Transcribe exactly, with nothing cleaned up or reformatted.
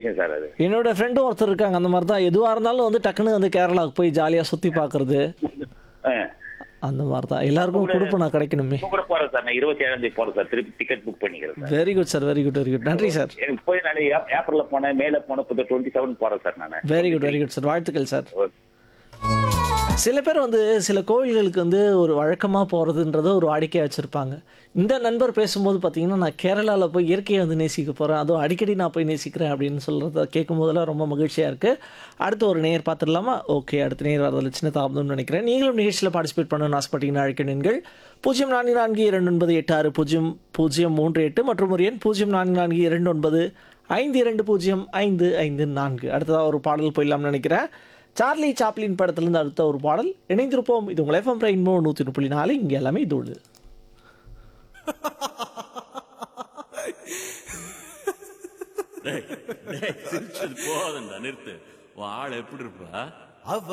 விஷயம் சார் அது. என்னோட ஃப்ரெண்டும் ஒருத்தர் இருக்காங்க அந்த மாதிரி தான். எதுவாக இருந்தாலும் வந்து டக்குன்னு வந்து கேரளாவுக்கு போய் ஜாலியாக சுற்றி பார்க்கறது ஆ. அந்த மாதிரி தான். எல்லாருக்கும் கொடுப்ப நான் கிடைக்கணுமே. இப்ப கூட போறேன் சார், நான் இருபத்தி ஏழாம் தேதி போறேன் சார், திருப்பி டிக்கெட் புக் பண்ணிக்கிறேன் sir. Very good sir, very good, very good. நன்றி சார். எனக்கு போய் நான் ஏப்- ஏப்ரல்ல போனேன், மேல போனேன், இப்போ டுவெண்ட்டி செவன் போறேன் சார் நான். Very good, very good sir. வாழ்த்துக்கள் சார். சில பேர் வந்து சில கோவில்களுக்கு வந்து ஒரு வழக்கமாக போகிறதுன்றத ஒரு வாடிக்கையாக வச்சுருப்பாங்க. இந்த நண்பர் பேசும்போது பார்த்தீங்கன்னா, நான் கேரளாவில் போய் இயற்கையை வந்து நேசிக்க போகிறேன், அதுவும் அடிக்கடி நான் போய் நேசிக்கிறேன் அப்படின்னு சொல்கிறத கேட்கும்போதெல்லாம் ரொம்ப மகிழ்ச்சியாக இருக்குது. அடுத்து ஒரு நேயர் பார்த்துடலாமா? ஓகே, அடுத்த நேயர் வரதில் சின்ன தாமதம்னு நினைக்கிறேன். நீங்களும் நிகழ்ச்சியில் பார்ட்டிசிபேட் பண்ணணும்னு ஆசைப்பட்டீங்கன்னா அழைக்கணுங்கள் பூஜ்ஜியம் நான்கு நான்கு இரண்டு ஒன்பது எட்டு ஆறு பூஜ்ஜியம் பூஜ்ஜியம் மூன்று எட்டு மற்றும் ஒரு எண் பூஜ்ஜியம் நான்கு நான்கு இரண்டு ஒன்பது ஐந்து இரண்டு பூஜ்ஜியம் ஐந்து ஐந்து நான்கு. அடுத்ததாக ஒரு பாடல் போயிடலாம்னு நினைக்கிறேன். சார்லி சாப்ளின் படத்திலிருந்து அடுத்த ஒரு பாடல். இணைந்திருப்போம். இது உங்கள் எஃப்எம் ரெயின்போ நூற்றி ஒன்று புள்ளி நாலு. இங்கே எல்லாமே இதோடு டேய், டேய், சிரிச்சது போதும்டா, நிறுத்து. உன் ஆள் எப்படி இருப்பா?